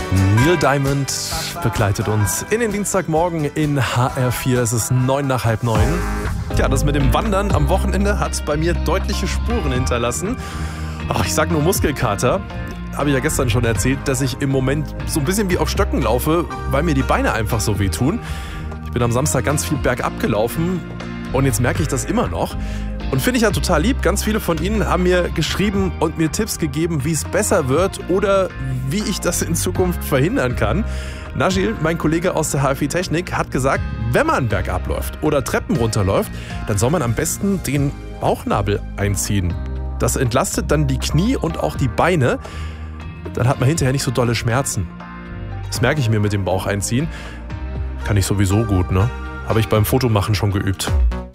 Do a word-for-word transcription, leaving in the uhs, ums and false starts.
Neil Diamond begleitet uns in den Dienstagmorgen in H R vier. Es ist neun nach halb neun. Ja, das mit dem Wandern am Wochenende hat bei mir deutliche Spuren hinterlassen. Ach, ich sag nur Muskelkater. Habe ich ja gestern schon erzählt, dass ich im Moment so ein bisschen wie auf Stöcken laufe, weil mir die Beine einfach so wehtun. Ich bin am Samstag ganz viel bergab gelaufen und jetzt merke ich das immer noch. Und finde ich ja total lieb. Ganz viele von Ihnen haben mir geschrieben und mir Tipps gegeben, wie es besser wird oder wie ich das in Zukunft verhindern kann. Najil, mein Kollege aus der H R vier Technik, hat gesagt, wenn man bergab läuft oder Treppen runterläuft, dann soll man am besten den Bauchnabel einziehen. Das entlastet dann die Knie und auch die Beine. Dann hat man hinterher nicht so dolle Schmerzen. Das merke ich mir mit dem Bauch einziehen. Kann ich sowieso gut, ne? Habe ich beim Fotomachen schon geübt.